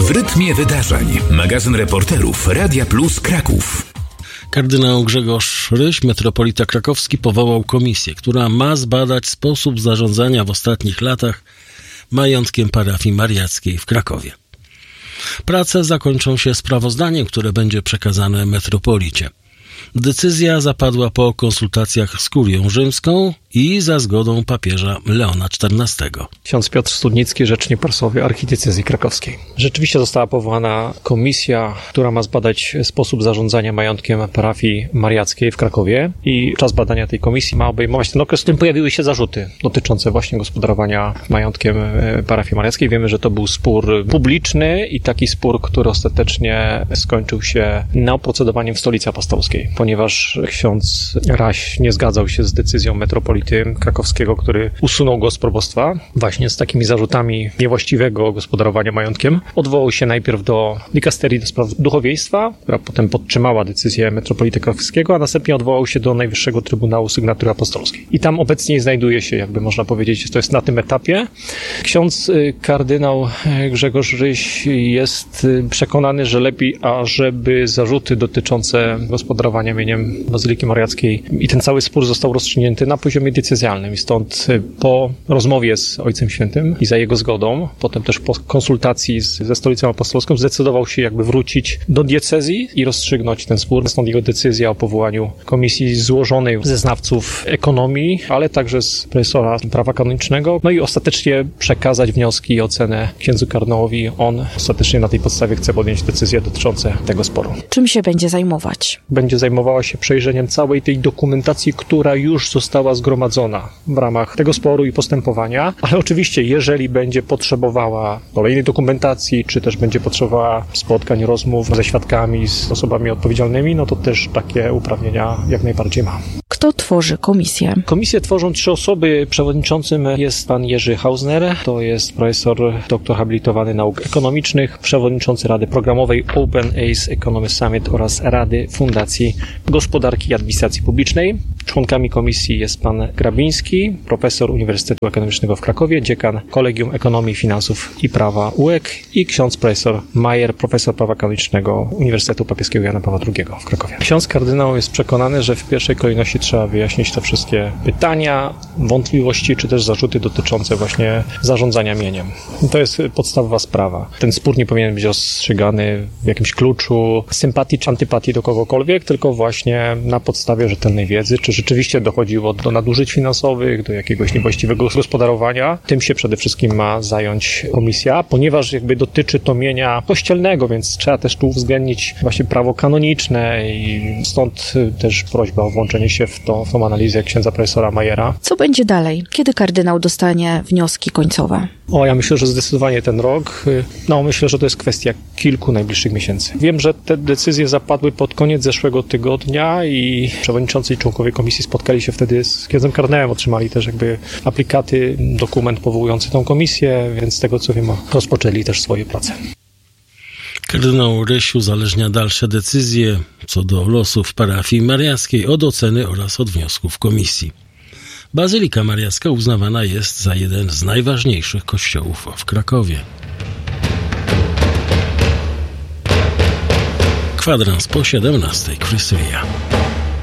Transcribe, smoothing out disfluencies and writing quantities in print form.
W rytmie wydarzeń. Magazyn reporterów Radia Plus Kraków. Kardynał Grzegorz Ryś, metropolita krakowski, powołał komisję, która ma zbadać sposób zarządzania w ostatnich latach majątkiem parafii mariackiej w Krakowie. Prace zakończą się sprawozdaniem, które będzie przekazane metropolicie. Decyzja zapadła po konsultacjach z Kurią Rzymską i za zgodą papieża Leona XIV. Ksiądz Piotr Studnicki, rzecznik prasowy archidiecezji krakowskiej. Rzeczywiście została powołana komisja, która ma zbadać sposób zarządzania majątkiem parafii mariackiej w Krakowie i czas badania tej komisji ma obejmować ten okres, w którym pojawiły się zarzuty dotyczące właśnie gospodarowania majątkiem parafii mariackiej. Wiemy, że to był spór publiczny i taki spór, który ostatecznie skończył się neoprocedowaniem w Stolicy Apostolskiej, ponieważ ksiądz Raś nie zgadzał się z decyzją metropolity krakowskiego, który usunął go z probostwa właśnie z takimi zarzutami niewłaściwego gospodarowania majątkiem. Odwołał się najpierw do dikasterii do spraw duchowieństwa, która potem podtrzymała decyzję metropolity krakowskiego, a następnie odwołał się do Najwyższego Trybunału Sygnatury Apostolskiej. I tam obecnie znajduje się, jakby można powiedzieć, to jest na tym etapie. Ksiądz kardynał Grzegorz Ryś jest przekonany, że lepiej, ażeby zarzuty dotyczące gospodarowania mieniem Bazyliki Mariackiej i ten cały spór został rozstrzygnięty na poziomie diecezjalnym i stąd po rozmowie z Ojcem Świętym i za jego zgodą, potem też po konsultacji ze Stolicą Apostolską zdecydował się jakby wrócić do diecezji i rozstrzygnąć ten spór. Stąd jego decyzja o powołaniu komisji złożonej ze znawców ekonomii, ale także z profesora prawa kanonicznego, no i ostatecznie przekazać wnioski i ocenę księdzu kardynałowi. On ostatecznie na tej podstawie chce podjąć decyzje dotyczące tego sporu. Czym się będzie zajmować? Będzie zajmowała się przejrzeniem całej tej dokumentacji, która już została zgromadzona w ramach tego sporu i postępowania, ale oczywiście jeżeli będzie potrzebowała kolejnej dokumentacji, czy też będzie potrzebowała spotkań, rozmów ze świadkami, z osobami odpowiedzialnymi, no to też takie uprawnienia jak najbardziej ma. Kto tworzy komisję? Komisję tworzą 3 osoby. Przewodniczącym jest pan Jerzy Hausner, to jest profesor, doktor habilitowany nauk ekonomicznych, przewodniczący Rady Programowej Open ACE Economic Summit oraz Rady Fundacji Gospodarki i Administracji Publicznej. Członkami komisji jest pan Grabiński, profesor Uniwersytetu Ekonomicznego w Krakowie, dziekan Kolegium Ekonomii, Finansów i Prawa UEK i ksiądz profesor Majer, profesor prawa kanonicznego Uniwersytetu Papieskiego Jana Pawła II w Krakowie. Ksiądz kardynał jest przekonany, że w pierwszej kolejności trzeba wyjaśnić te wszystkie pytania, wątpliwości czy też zarzuty dotyczące właśnie zarządzania mieniem. I to jest podstawowa sprawa. Ten spór nie powinien być rozstrzygany w jakimś kluczu sympatii czy antypatii do kogokolwiek, tylko właśnie na podstawie rzetelnej wiedzy, czy rzeczywiście dochodziło do nadużyć finansowych, do jakiegoś niewłaściwego gospodarowania. Tym się przede wszystkim ma zająć komisja, ponieważ jakby dotyczy to mienia kościelnego, więc trzeba też tu uwzględnić właśnie prawo kanoniczne i stąd też prośba o włączenie się w tą analizę księdza profesora Majera. Co będzie dalej? Kiedy kardynał dostanie wnioski końcowe? Ja myślę, że zdecydowanie ten rok. Myślę, że to jest kwestia kilku najbliższych miesięcy. Wiem, że te decyzje zapadły pod koniec zeszłego tygodnia i przewodniczący i członkowie komisji spotkali się wtedy z księdzem kardynałem, otrzymali też jakby aplikaty, dokument powołujący tą komisję, więc z tego co wiem, rozpoczęli też swoje prace. Kardynał Ryś uzależnia dalsze decyzje co do losów parafii mariackiej od oceny oraz od wniosków komisji. Bazylika Mariacka uznawana jest za jeden z najważniejszych kościołów w Krakowie. Kwadrans po 17:00. Chrystuja.